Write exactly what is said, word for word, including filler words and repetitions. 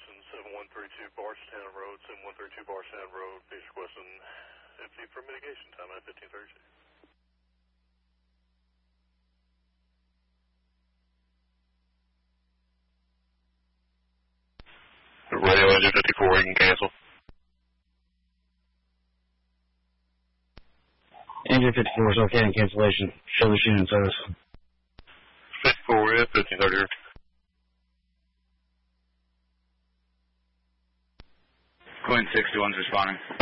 cancellation, seven one three two Barstown Road, seven one three two Barstown Road, please requesting empty for mitigation, time at fifteen thirty-two. Radio engine fifty-four, you can cancel. Engine fifty-four is okay in cancellation. Show the machine in service. fifty-four, yeah, fifteen thirty. Queen sixty-one's responding.